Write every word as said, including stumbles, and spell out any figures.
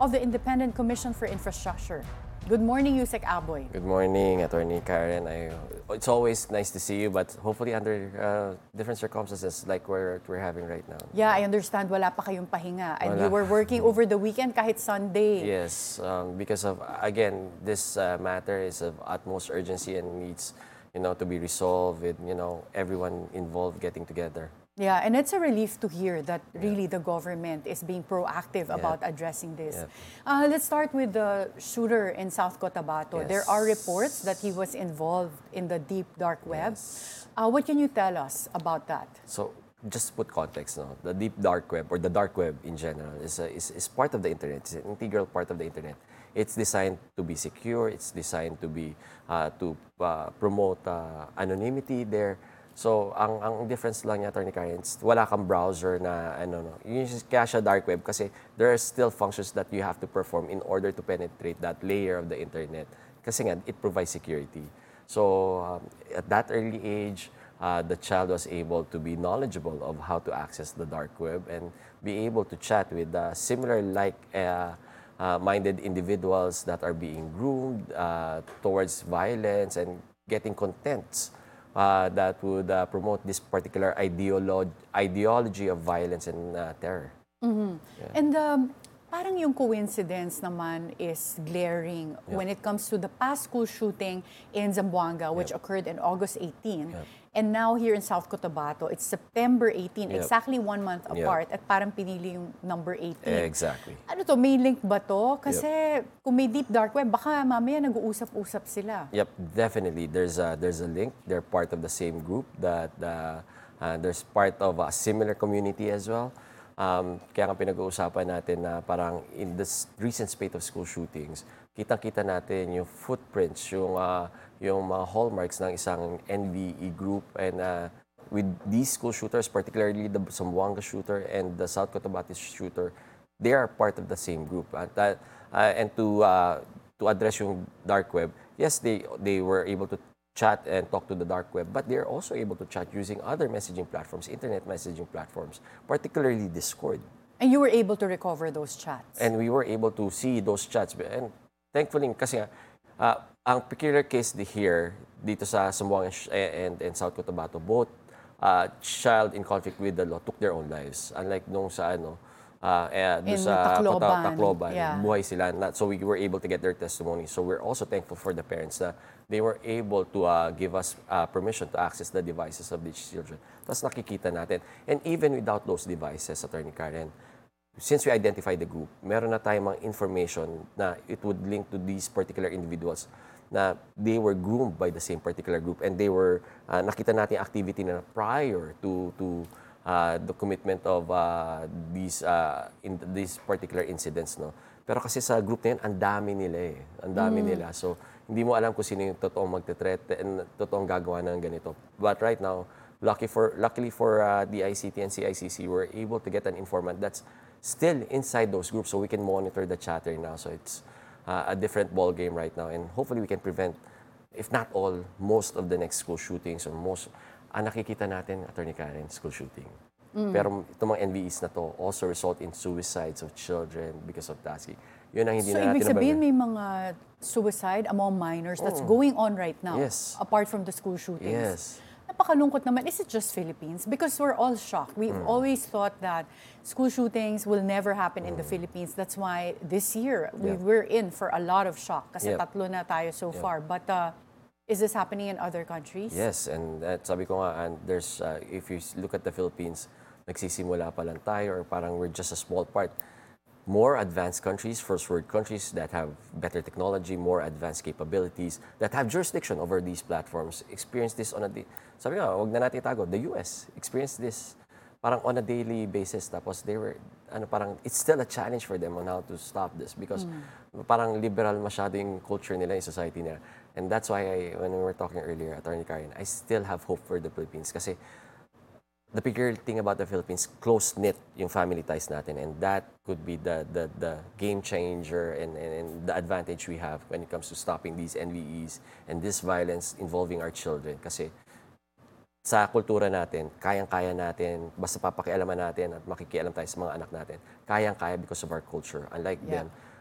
of the Independent Commission for Infrastructure. Good morning, Yusek Aboy. Good morning, Attorney Karen. I, it's always nice to see you, but hopefully under uh, different circumstances like we're, we're having right now. Yeah, I understand wala pa kayong pahinga. And Wala. you were working over the weekend kahit Sunday. Yes, um, because of, again, this uh, matter is of utmost urgency and needs, you know, to be resolved with, you know, everyone involved getting together. Yeah, and it's a relief to hear that really the government is being proactive Yeah. about addressing this. Yeah. Uh, let's start with the shooter in South Cotabato. Yes. There are reports that he was involved in the deep dark web. Uh, what can you tell us about that? So, just to put context, no, the deep dark web or the dark web in general is, a, is, is part of the internet. It's an integral part of the internet. It's designed to be secure. It's designed to be uh, to uh, promote uh, anonymity there. So, ang ang difference lang niya, Attorney Karen, wala kang browser na ano no. Yung kaya siya dark web kasi there are still functions that you have to perform in order to penetrate that layer of the internet. Kasi nga it provides security. So, um, at that early age, uh, the child was able to be knowledgeable of how to access the dark web and be able to chat with uh, similar like uh, uh, minded individuals that are being groomed uh, towards violence and getting contents Uh, that would uh, promote this particular ideolo- ideology of violence and uh, terror. Mm-hmm. Yeah. And um, parang yung coincidence naman is glaring Yep. when it comes to the past school shooting in Zamboanga, which Yep. occurred in August eighteenth. Yep. And now here in South Cotabato, it's September eighteenth, Yep. exactly one month Yep. apart, at parang pinili yung number eighteen. Exactly. Ano to, may link ba to? Kasi kung may deep dark web, baka mamaya nag-uusap-usap sila. Yep, definitely. There's a, there's a link. They're part of the same group. That uh, uh, there's part of a similar community as well. Um, kaya nga pinag-uusapan natin na parang in this recent spate of school shootings, kitang-kita natin yung footprints, yung uh, yung mga hallmarks ng isang N V E group, and uh, with these school shooters, particularly the Zamboanga shooter and the South Cotabato shooter, they are part of the same group. At that, uh, and to uh, to address yung dark web, yes, they they were able to chat and talk to the dark web, but they're also able to chat using other messaging platforms, internet messaging platforms, particularly Discord. And you were able to recover those chats. And we were able to see those chats. And thankfully, kasi nga, uh, ang peculiar case here, dito sa Zamboanga and, and South Cotabato, both uh, child in conflict with the law took their own lives. Unlike nung sa ano, uh, eh, doon In sa Tacloban. Cota- Tacloban, Yeah. buhay sila. Not- So we were able to get their testimony. So we're also thankful for the parents na they were able to uh, give us uh, permission to access the devices of these children. Tapos nakikita natin. And even without those devices, Attorney Karen, since we identified the group, meron na tayong mga information na it would link to these particular individuals na they were groomed by the same particular group, and they were, uh, nakita natin yung activity na prior to to uh, the commitment of uh, these uh, in these particular incidents, no. Pero kasi sa group na yun, ang dami nila eh. Ang dami nila. So, hindi mo alam kung sino yung totoong magte-threat and totoong gagawa ng ganito. But right now, lucky for luckily for uh, D I C T and C I C C, we're able to get an informant that's still inside those groups, so we can monitor the chatter now. So it's uh, a different ball game right now, and hopefully we can prevent, if not all, most of the next school shootings, or most, ang nakikita natin, Attorney Karen, school shooting. Pero itong mga N V Es na to also result in suicides of children because of tasking. Yun ang hindi So, na ibig natin sabihin nabanggit. may mga suicide among minors that's going on right now, Yes. apart from the school shootings. Yes. Napakalungkot naman. Is it just Philippines? Because we're all shocked. We've Mm. always thought that school shootings will never happen in the Philippines. That's why this year, we Yeah. were in for a lot of shock. Kasi Yeah. tatlo na tayo so Yeah. far. But uh, is this happening in other countries? Yes, and uh, sabi ko nga, and there's, uh, if you look at the Philippines, nagsisimula pa lang tayo, or parang we're just a small part. More advanced countries, first world countries that have better technology, more advanced capabilities, that have jurisdiction over these platforms, experience this on a day. Sabi nga, wag na natin itago, the U S experience this parang on a daily basis. Tapos they were, ano parang, it's still a challenge for them on how to stop this because parang liberal masyado yung culture nila, yung society nila. And that's why I, when we were talking earlier, Attorney Karen, I still have hope for the Philippines kasi the peculiar thing about the Philippines, close-knit yung family ties natin, and that could be the the, the game changer and, and, and the advantage we have when it comes to stopping these N V Es and this violence involving our children. Kasi sa kultura natin, kayang-kaya natin, basta papakialaman natin at makikialam tayo sa mga anak natin, kayang-kaya because of our culture. Unlike Yeah. them,